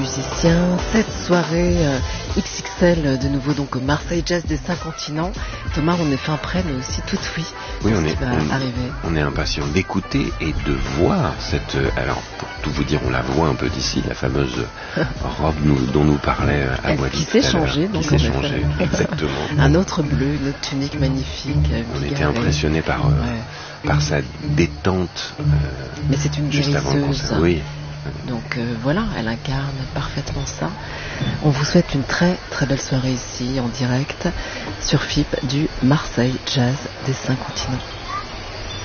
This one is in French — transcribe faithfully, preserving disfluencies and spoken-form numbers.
musiciens. Cette soirée euh, X X L de nouveau donc au Marseille Jazz des cinq continents. Thomas, on est fin prêt, mais aussi tout oui. Oui, on est, on, on est impatient d'écouter et de voir cette. Alors, pour tout vous dire, on la voit un peu d'ici, la fameuse robe nous, dont nous parlait Amouali. Qui s'est changée, donc. Qui s'est changée, exactement. Un autre bleu, une autre tunique magnifique. On était impressionnés par, euh, ouais. par sa détente. Euh, mais c'est une juste avant le concert. Oui. Donc euh, voilà, elle incarne parfaitement ça. On vous souhaite une très très belle soirée ici en direct sur F I P du Marseille Jazz des cinq continents.